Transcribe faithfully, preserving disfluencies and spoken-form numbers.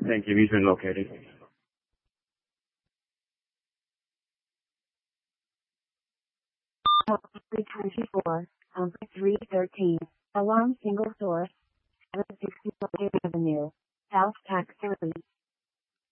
Thank you. He's been located. three twenty-four, Humber three thirteen, alarm single source, seven sixty Avenue, South Taxi.